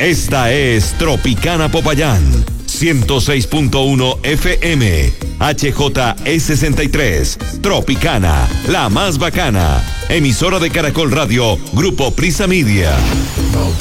Esta es Tropicana Popayán, 106.1 FM, HJE63, Tropicana, la más bacana. Emisora de Caracol Radio, Grupo Prisa Media.